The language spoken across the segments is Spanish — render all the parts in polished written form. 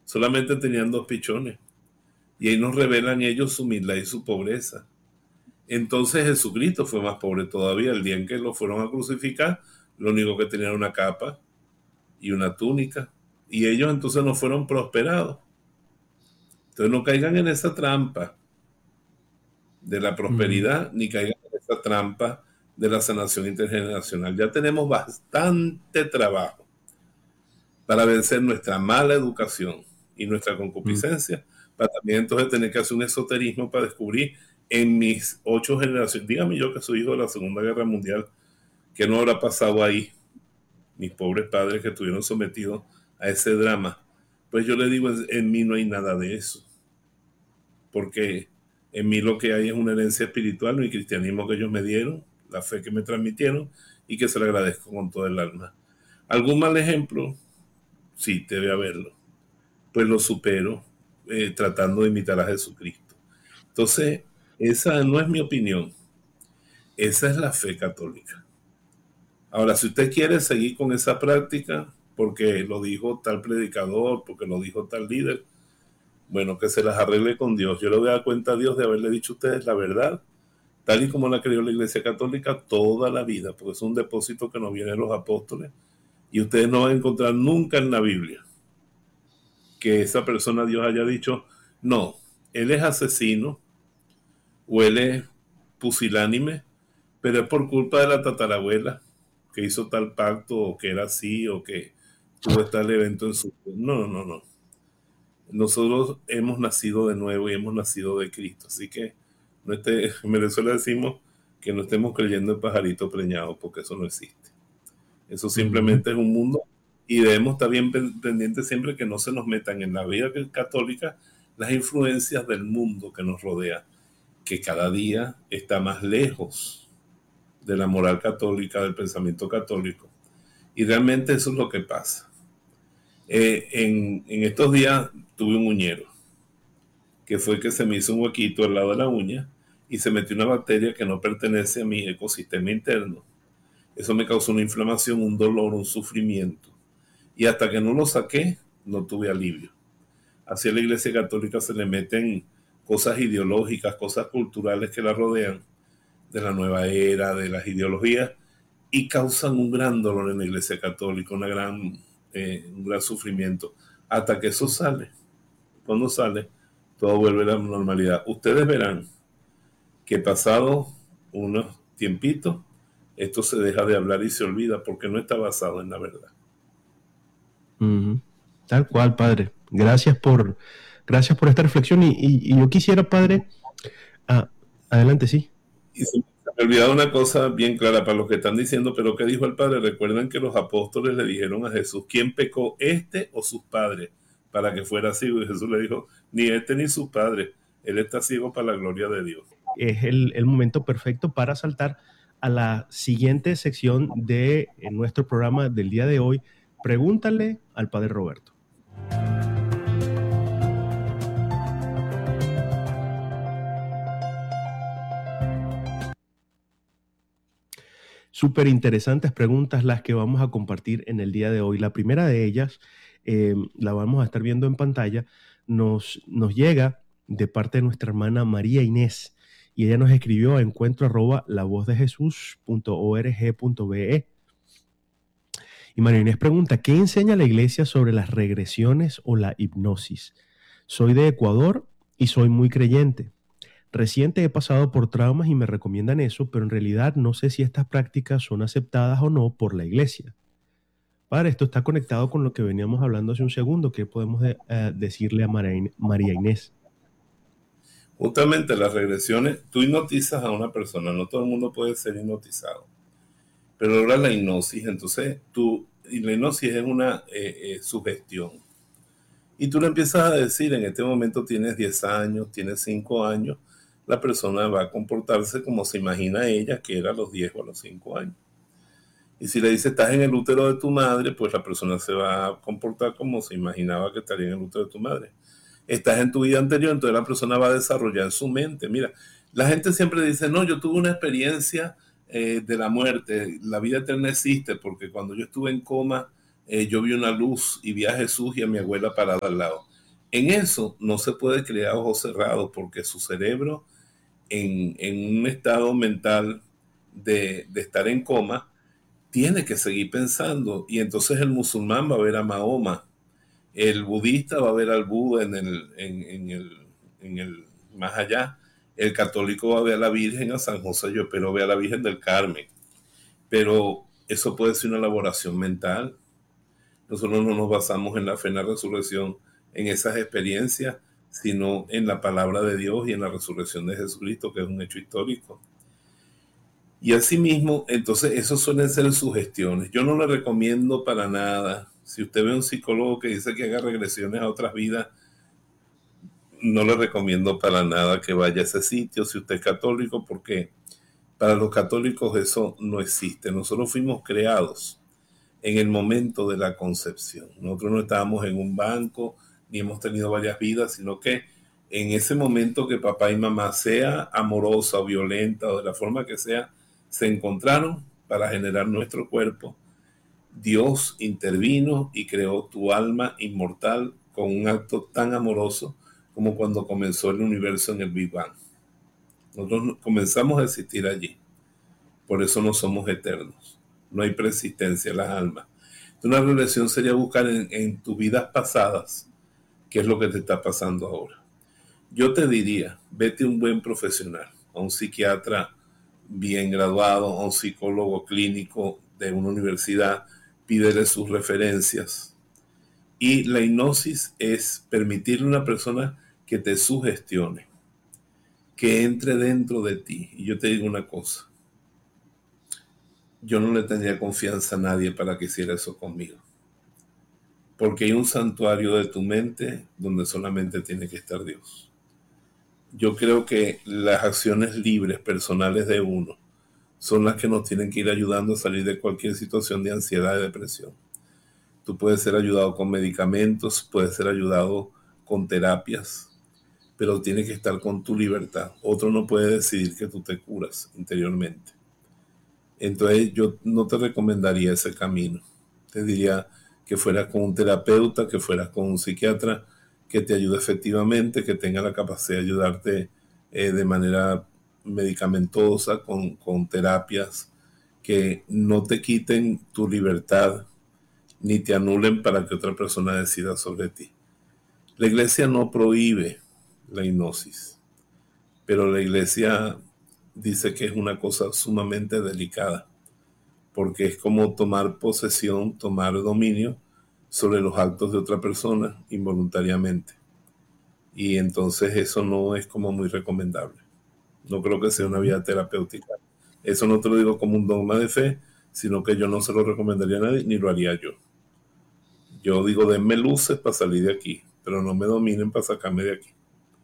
solamente tenían 2 pichones. Y ahí nos revelan ellos su humildad y su pobreza. Entonces Jesucristo fue más pobre todavía. El día en que lo fueron a crucificar, lo único que tenía era una capa y una túnica. Y ellos entonces no fueron prosperados. Entonces no caigan en esa trampa de la prosperidad, ni caigan en esa trampa de la sanación intergeneracional. Ya tenemos bastante trabajo para vencer nuestra mala educación y nuestra concupiscencia, para también entonces tener que hacer un esoterismo para descubrir en mis 8 generaciones, dígame yo que soy hijo de la Segunda Guerra Mundial, ¿qué no habrá pasado ahí? Mis pobres padres que estuvieron sometidos a ese drama. Pues yo le digo, en mí no hay nada de eso, porque en mí lo que hay es una herencia espiritual, mi cristianismo que ellos me dieron, la fe que me transmitieron y que se le agradezco con todo el alma. ¿Algún mal ejemplo? Sí, debe haberlo. Pues lo supero tratando de imitar a Jesucristo. Entonces, esa no es mi opinión. Esa es la fe católica. Ahora, si usted quiere seguir con esa práctica, porque lo dijo tal predicador, porque lo dijo tal líder, bueno, que se las arregle con Dios. Yo le voy a dar cuenta a Dios de haberle dicho a ustedes la verdad, tal y como la creyó la Iglesia Católica toda la vida, porque es un depósito que nos viene de los apóstoles, y ustedes no van a encontrar nunca en la Biblia que esa persona Dios haya dicho, no, él es asesino, o él es pusilánime, pero es por culpa de la tatarabuela que hizo tal pacto, o que era así, o que tuvo tal evento en su... No, no, no. Nosotros hemos nacido de nuevo y hemos nacido de Cristo. Así que en Venezuela decimos que no estemos creyendo en pajarito preñado, porque eso no existe. Eso simplemente es un mundo y debemos estar bien pendientes siempre que no se nos metan en la vida católica las influencias del mundo que nos rodea, que cada día está más lejos de la moral católica, del pensamiento católico. Y realmente eso es lo que pasa. En estos días tuve un uñero, que fue que se me hizo un huequito al lado de la uña y se metió una bacteria que no pertenece a mi ecosistema interno. Eso me causó una inflamación, un dolor, un sufrimiento. Y hasta que no lo saqué, no tuve alivio. Así a la Iglesia Católica se le meten cosas ideológicas, cosas culturales que la rodean, de la nueva era, de las ideologías, y causan un gran dolor en la Iglesia Católica, un gran sufrimiento, hasta que eso sale. Cuando sale, todo vuelve a la normalidad. Ustedes verán que pasado unos tiempitos, esto se deja de hablar y se olvida porque no está basado en la verdad. Tal cual, padre. Gracias por esta reflexión. Y yo quisiera, padre, adelante, sí. Y se me ha olvidado una cosa bien clara para los que están diciendo, pero ¿qué dijo el padre? Recuerden que los apóstoles le dijeron a Jesús, ¿quién pecó, este o sus padres, para que fuera ciego? Y Jesús le dijo, ni este ni sus padres, él está ciego para la gloria de Dios. Es el momento perfecto para saltar a la siguiente sección de nuestro programa del día de hoy. Pregúntale al padre Roberto. Súper interesantes preguntas las que vamos a compartir en el día de hoy. La primera de ellas, la vamos a estar viendo en pantalla, nos llega de parte de nuestra hermana María Inés, y ella nos escribió a encuentro@lavozdejesús.org.be. Y María Inés pregunta, ¿qué enseña la iglesia sobre las regresiones o la hipnosis? Soy de Ecuador y soy muy creyente. Reciente he pasado por traumas y me recomiendan eso, pero en realidad no sé si estas prácticas son aceptadas o no por la iglesia. Padre, esto está conectado con lo que veníamos hablando hace un segundo. ¿Qué podemos decirle a María Inés? Justamente las regresiones, tú hipnotizas a una persona, no todo el mundo puede ser hipnotizado, pero logra la hipnosis, entonces la hipnosis es una sugestión. Y tú le empiezas a decir, en este momento tienes 10 años, tienes 5 años, la persona va a comportarse como se imagina ella que era a los 10 o a los 5 años. Y si le dice estás en el útero de tu madre, pues la persona se va a comportar como se imaginaba que estaría en el útero de tu madre. Estás en tu vida anterior, entonces la persona va a desarrollar en su mente. Mira, la gente siempre dice, no, yo tuve una experiencia de la muerte, la vida eterna existe, porque cuando yo estuve en coma, yo vi una luz y vi a Jesús y a mi abuela parada al lado. En eso no se puede crear ojos cerrados porque su cerebro en un estado mental de estar en coma tiene que seguir pensando, y entonces el musulmán va a ver a Mahoma, el budista va a ver al Buda en el más allá, el católico va a ver a la Virgen, a San José, yo espero ver a la Virgen del Carmen, pero eso puede ser una elaboración mental. Nosotros no nos basamos en la fe en la resurrección, en esas experiencias, sino en la palabra de Dios y en la resurrección de Jesucristo, que es un hecho histórico. Y asimismo, entonces, esos suelen ser sugestiones. Yo no le recomiendo para nada. Si usted ve a un psicólogo que dice que haga regresiones a otras vidas, no le recomiendo para nada que vaya a ese sitio si usted es católico, porque para los católicos eso no existe. Nosotros fuimos creados en el momento de la concepción. Nosotros no estábamos en un banco, ni hemos tenido varias vidas, sino que en ese momento que papá y mamá, sea amorosa o violenta o de la forma que sea, se encontraron para generar nuestro cuerpo. Dios intervino y creó tu alma inmortal con un acto tan amoroso como cuando comenzó el universo en el Big Bang. Nosotros comenzamos a existir allí. Por eso no somos eternos. No hay persistencia en las almas. Una reflexión sería buscar en tus vidas pasadas qué es lo que te está pasando ahora. Yo te diría, vete a un buen profesional, a un psiquiatra bien graduado, a un psicólogo clínico de una universidad, pídele sus referencias. Y la hipnosis es permitirle a una persona que te sugestione, que entre dentro de ti. Y yo te digo una cosa, yo no le tendría confianza a nadie para que hiciera eso conmigo. Porque hay un santuario de tu mente donde solamente tiene que estar Dios. Yo creo que las acciones libres, personales de uno, son las que nos tienen que ir ayudando a salir de cualquier situación de ansiedad y depresión. Tú puedes ser ayudado con medicamentos, puedes ser ayudado con terapias, pero tiene que estar con tu libertad. Otro no puede decidir que tú te curas interiormente. Entonces yo no te recomendaría ese camino. Te diría que fueras con un terapeuta, que fueras con un psiquiatra, que te ayude efectivamente, que tenga la capacidad de ayudarte de manera medicamentosa, con terapias, que no te quiten tu libertad ni te anulen para que otra persona decida sobre ti. La iglesia no prohíbe la hipnosis, pero la iglesia dice que es una cosa sumamente delicada, porque es como tomar posesión, tomar dominio sobre los actos de otra persona involuntariamente. Y entonces eso no es como muy recomendable. No creo que sea una vía terapéutica. Eso no te lo digo como un dogma de fe, sino que yo no se lo recomendaría a nadie, ni lo haría yo. Yo digo, denme luces para salir de aquí, pero no me dominen para sacarme de aquí.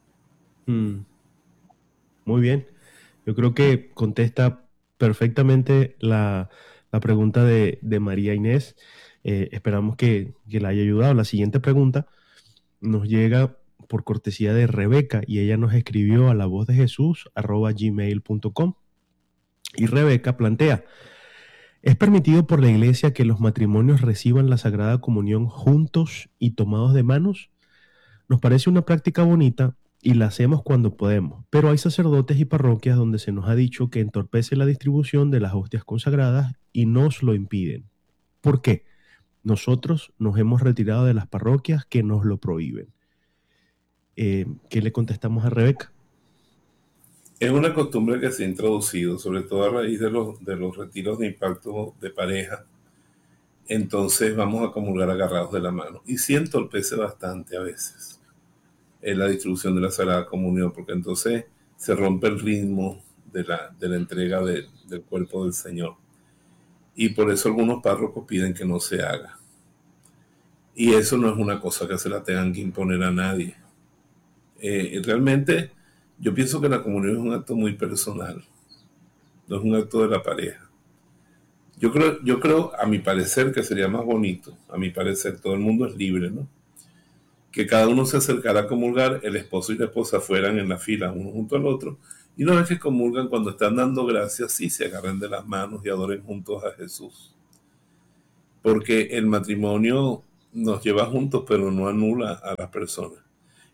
Muy bien. Yo creo que contesta perfectamente la pregunta de María Inés. Esperamos que la haya ayudado. La siguiente pregunta nos llega por cortesía de Rebeca y ella nos escribió a lavozdejesús@gmail.com. Y Rebeca plantea: ¿es permitido por la iglesia que los matrimonios reciban la Sagrada Comunión juntos y tomados de manos? Nos parece una práctica bonita y la hacemos cuando podemos, pero hay sacerdotes y parroquias donde se nos ha dicho que entorpece la distribución de las hostias consagradas y nos lo impiden. ¿Por qué? Nosotros nos hemos retirado de las parroquias que nos lo prohíben. ¿Qué le contestamos a Rebeca? Es una costumbre que se ha introducido, sobre todo a raíz de los retiros de impacto de pareja. Entonces vamos a comulgar agarrados de la mano. Y sí entorpece bastante a veces la distribución de la Sagrada Comunión, porque entonces se rompe el ritmo de la entrega del cuerpo del Señor. Y por eso algunos párrocos piden que no se haga. Y eso no es una cosa que se la tengan que imponer a nadie. Realmente yo pienso que la comunión es un acto muy personal, no es un acto de la pareja. Yo creo, a mi parecer, que sería más bonito, a mi parecer, todo el mundo es libre, ¿no? Que cada uno se acercara a comulgar, el esposo y la esposa fueran en la fila, uno junto al otro, y una vez que comulgan, cuando están dando gracias, sí se agarren de las manos y adoren juntos a Jesús. Porque el matrimonio nos lleva juntos, pero no anula a las personas.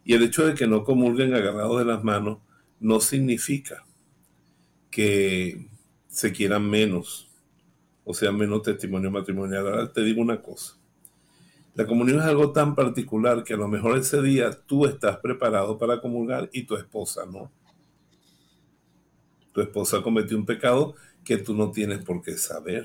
Y el hecho de que no comulguen agarrados de las manos no significa que se quieran menos o sea menos testimonio matrimonial. Ahora te digo una cosa. La comunión es algo tan particular que a lo mejor ese día tú estás preparado para comulgar y tu esposa no. Tu esposa cometió un pecado que tú no tienes por qué saber.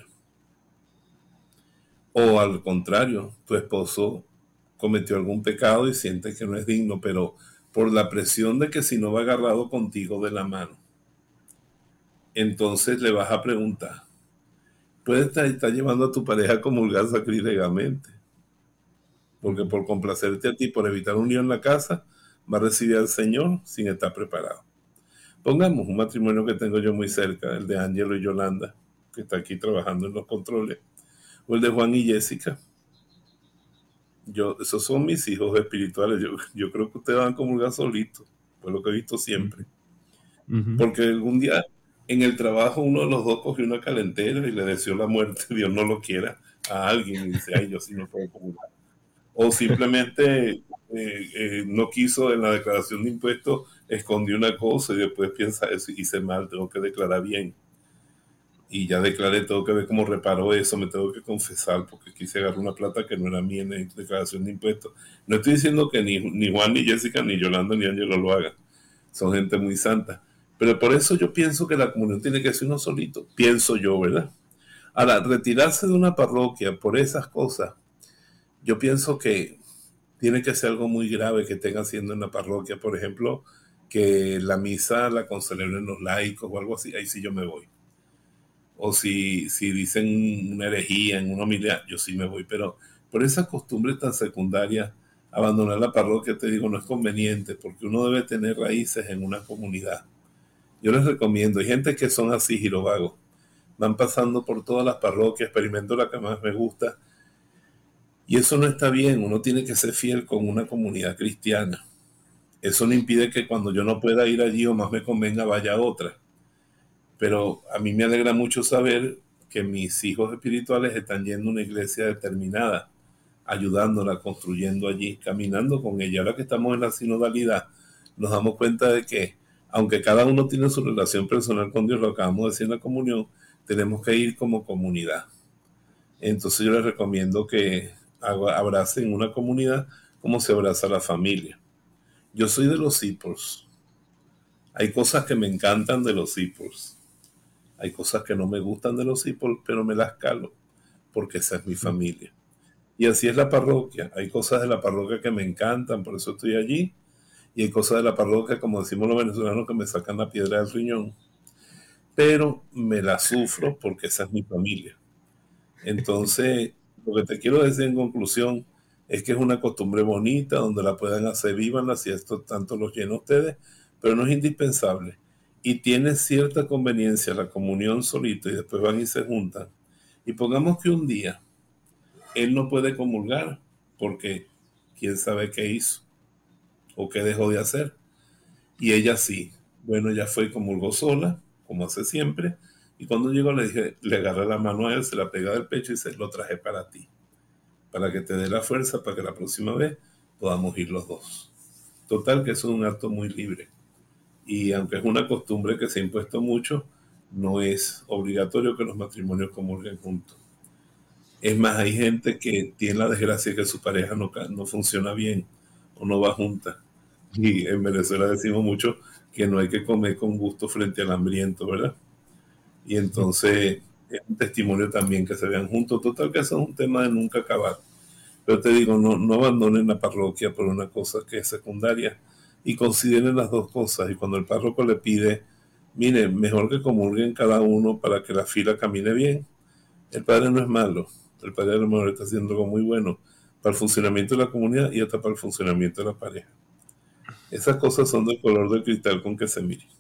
O al contrario, tu esposo cometió algún pecado y siente que no es digno, pero por la presión de que si no va agarrado contigo de la mano, entonces le vas a preguntar, ¿puedes estar llevando a tu pareja a comulgar sacrílegamente? Porque por complacerte a ti, por evitar un lío en la casa, va a recibir al Señor sin estar preparado. Pongamos un matrimonio que tengo yo muy cerca, el de Ángelo y Yolanda, que está aquí trabajando en los controles, o el de Juan y Jessica. Esos son mis hijos espirituales. Yo creo que ustedes van a comulgar solitos, por lo que he visto siempre. Porque algún día en el trabajo uno de los dos cogió una calentera y le deseó la muerte, Dios no lo quiera, a alguien y dice, ay, yo sí no puedo comulgar. O simplemente no quiso en la declaración de impuestos, escondió una cosa y después piensa, eso hice mal, tengo que declarar bien. Y ya declaré, tengo que ver cómo reparo eso, me tengo que confesar porque quise agarrar una plata que no era mía en la declaración de impuestos. No estoy diciendo que ni Juan, ni Jessica, ni Yolanda, ni Ángelo lo hagan. Son gente muy santa. Pero por eso yo pienso que la comunión tiene que ser uno solito. Pienso yo, ¿verdad? Ahora, retirarse de una parroquia por esas cosas, yo pienso que tiene que ser algo muy grave que estén haciendo en la parroquia. Por ejemplo, que la misa la concelebren los laicos o algo así. Ahí sí yo me voy. O si dicen una herejía en una homilía, yo sí me voy. Pero por esas costumbres tan secundarias, abandonar la parroquia, te digo, no es conveniente porque uno debe tener raíces en una comunidad. Yo les recomiendo, hay gente que son así, girovagos. Van pasando por todas las parroquias, experimento la que más me gusta. Y eso no está bien, uno tiene que ser fiel con una comunidad cristiana. Eso no impide que cuando yo no pueda ir allí o más me convenga vaya a otra. Pero a mí me alegra mucho saber que mis hijos espirituales están yendo a una iglesia determinada, ayudándola, construyendo allí, caminando con ella. Ahora que estamos en la sinodalidad, nos damos cuenta de que, aunque cada uno tiene su relación personal con Dios, lo acabamos de decir en la comunión, tenemos que ir como comunidad. Entonces yo les recomiendo que abracen una comunidad como se abraza la familia. Yo soy de los Seaports. Hay cosas que me encantan de los Seaports. Hay cosas que no me gustan de los Seaports, pero me las calo, porque esa es mi familia. Y así es la parroquia. Hay cosas de la parroquia que me encantan, por eso estoy allí. Y hay cosas de la parroquia, como decimos los venezolanos, que me sacan la piedra del riñón. Pero me la sufro porque esa es mi familia. Entonces, lo que te quiero decir en conclusión es que es una costumbre bonita donde la puedan hacer, vívanla si esto tanto los llena a ustedes, pero no es indispensable. Y tiene cierta conveniencia la comunión solito y después van y se juntan. Y pongamos que un día él no puede comulgar porque quién sabe qué hizo o qué dejó de hacer. Y ella sí. Bueno, ella fue y comulgó sola, como hace siempre. Y cuando llegó le dije, le agarré la mano a él, se la pegó del pecho y se lo traje para ti. Para que te dé la fuerza para que la próxima vez podamos ir los dos. Total que eso es un acto muy libre. Y aunque es una costumbre que se ha impuesto mucho, no es obligatorio que los matrimonios comulguen juntos. Es más, hay gente que tiene la desgracia de que su pareja no funciona bien o no va junta. Y en Venezuela decimos mucho que no hay que comer con gusto frente al hambriento, ¿verdad? Y entonces es un testimonio también que se vean juntos. Total que eso es un tema de nunca acabar. Pero te digo, no abandonen la parroquia por una cosa que es secundaria y consideren las dos cosas. Y cuando el párroco le pide, mire, mejor que comulguen cada uno para que la fila camine bien, el padre no es malo. El padre a lo mejor está haciendo algo muy bueno para el funcionamiento de la comunidad y hasta para el funcionamiento de la pareja. Esas cosas son del color del cristal con que se mire.